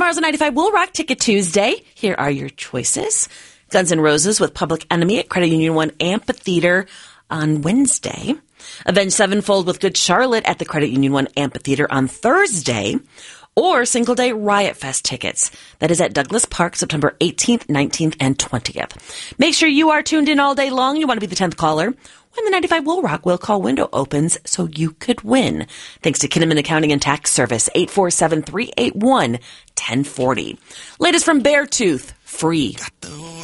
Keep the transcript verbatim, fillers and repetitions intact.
Tomorrow's a ninety-five Will Rock Ticket Tuesday. Here are your choices. Guns N' Roses with Public Enemy at Credit Union One Amphitheater on Wednesday. Avenged Sevenfold with Good Charlotte at the Credit Union One Amphitheater on Thursday. Or Single Day Riot Fest tickets. That is at Douglas Park, September eighteenth, nineteenth, and twentieth. Make sure you are tuned in all day long. You want to be the tenth caller when the ninety-five Will Rock will call window opens so you could win. Thanks to Kinnaman Accounting and Tax Service, eight four seven, three eight one, one zero four zero. Latest from Beartooth, Free.